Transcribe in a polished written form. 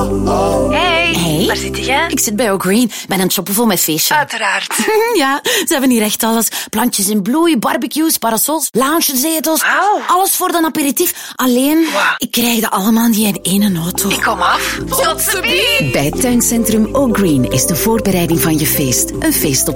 Hey, waar zit jij? Ik zit bij O'Green. Ben aan het shoppen voor mijn feestje. Uiteraard. Ja, ze hebben hier echt alles. Plantjes in bloei, barbecues, parasols, loungezetels. Wauw. Alles voor de aperitief. Alleen, ik krijg dat allemaal niet in één auto. Ik kom af. Tot ziens. Bij Tuincentrum O'Green is de voorbereiding van je feest een feest op